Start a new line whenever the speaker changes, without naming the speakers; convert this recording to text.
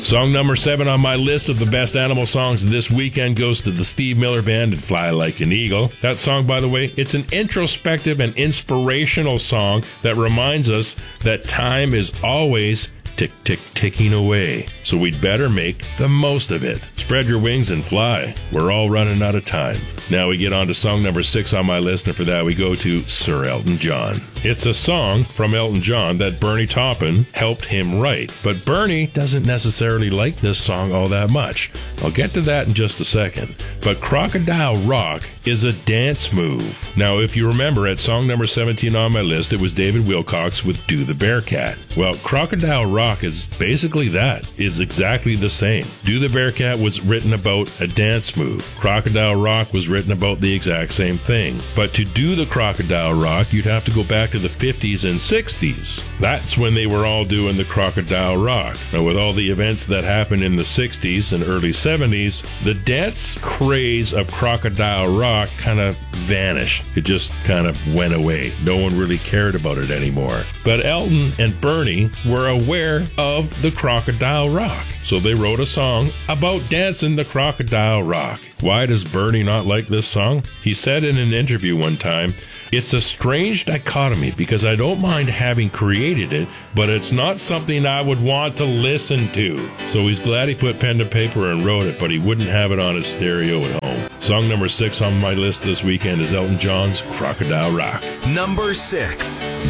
Song number 7 on my list of the best animal songs this weekend goes to the Steve Miller Band and Fly Like an Eagle. That song, by the way, it's an introspective and inspirational song that reminds us that time is always ticking away. So we'd better make the most of it. Spread your wings and fly. We're all running out of time. Now we get on to song number 6 on my list, and for that we go to Sir Elton John. It's a song from Elton John that Bernie Taupin helped him write, but Bernie doesn't necessarily like this song all that much. I'll get to that in just a second. But Crocodile Rock is a dance move. Now, if you remember, at song number 17 on my list, it was David Wilcox with Do the Bearcat. Well, Crocodile Rock is basically that, is exactly the same. Do the Bearcat was written about a dance move. Crocodile Rock was written about the exact same thing. But to do the Crocodile Rock, you'd have to go back to the 50s and 60s. That's when they were all doing the Crocodile Rock. Now, with all the events that happened in the 60s and early 70s, the dance craze of Crocodile Rock kind of vanished. It just kind of went away. No one really cared about it anymore. But Elton and Bernie were aware of the Crocodile Rock. So they wrote a song about dancing the Crocodile Rock. Why does Bernie not like this song? He said in an interview one time, "It's a strange dichotomy because I don't mind having created it, but it's not something I would want to listen to." So he's glad he put pen to paper and wrote it, but he wouldn't have it on his stereo at home. Song number 6 on my list this weekend is Elton John's Crocodile Rock.
Number 6.